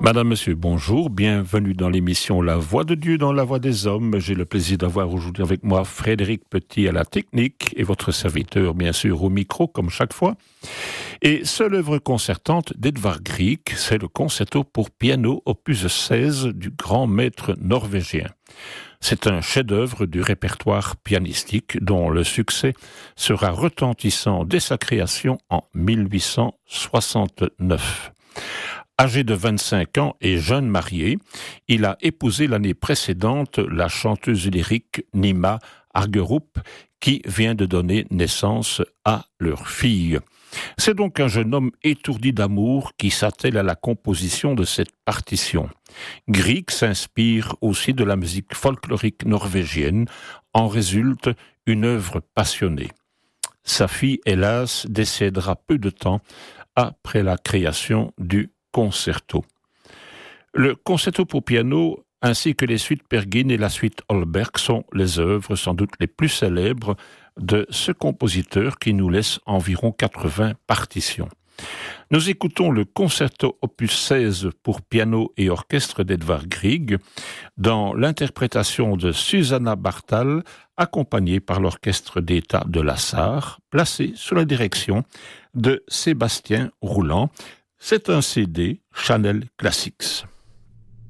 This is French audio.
Madame, Monsieur, bonjour, bienvenue dans l'émission La Voix de Dieu dans la Voix des Hommes. J'ai le plaisir d'avoir aujourd'hui avec moi Frédéric Petit à la technique et votre serviteur, bien sûr, au micro, comme chaque fois. Et seule œuvre concertante d'Edvard Grieg, c'est le concerto pour piano opus 16 du grand maître norvégien. C'est un chef-d'œuvre du répertoire pianistique dont le succès sera retentissant dès sa création en 1869. Âgé de 25 ans et jeune marié, il a épousé l'année précédente la chanteuse lyrique Nima Argerup, qui vient de donner naissance à leur fille. C'est donc un jeune homme étourdi d'amour qui s'attelle à la composition de cette partition. Grieg s'inspire aussi de la musique folklorique norvégienne. En résulte une œuvre passionnée. Sa fille, hélas, décédera peu de temps après la création du concerto. Le concerto pour piano ainsi que les suites Pergin et la suite Holberg sont les œuvres sans doute les plus célèbres de ce compositeur qui nous laisse environ 80 partitions. Nous écoutons le concerto opus 16 pour piano et orchestre d'Edvard Grieg dans l'interprétation de Susanna Bartal, accompagnée par l'orchestre d'État de la Sarre, placé sous la direction de Sébastien Rouland. C'est un CD Chanel Classics.